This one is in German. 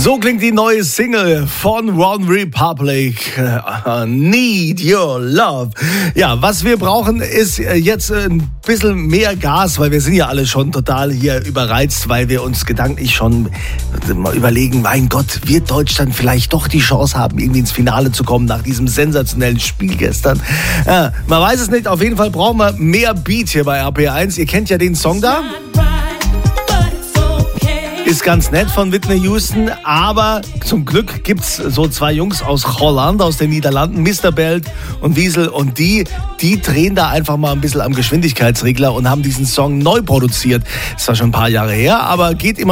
So klingt die neue Single von One Republic, Need Your Love. Ja, was wir brauchen ist jetzt ein bisschen mehr Gas, weil wir sind ja alle schon total hier überreizt, weil wir uns gedanklich schon mal überlegen, mein Gott, wird Deutschland vielleicht doch die Chance haben, irgendwie ins Finale zu kommen nach diesem sensationellen Spiel gestern? Man weiß es nicht, auf jeden Fall brauchen wir mehr Beat hier bei RPR1. Ihr kennt ja den Song da. Ist ganz nett von Whitney Houston, aber zum Glück gibt's so zwei Jungs aus Holland, aus den Niederlanden, Mr. Belt und Wiesel, und die drehen da einfach mal ein bisschen am Geschwindigkeitsregler und haben diesen Song neu produziert. Ist zwar schon ein paar Jahre her, aber geht immer